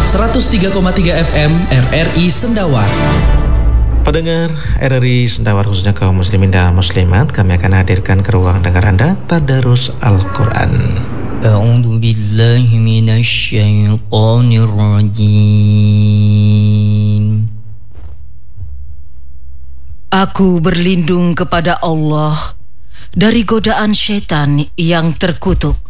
103,3 FM RRI Sendawar. Pendengar RRI Sendawar, khususnya kaum muslimin dan muslimat, kami akan hadirkan ke ruang dengar Anda Tadarus Al-Quran. A'udzu billahi minasy syaithanir rajim. Aku berlindung kepada Allah dari godaan syaitan yang terkutuk.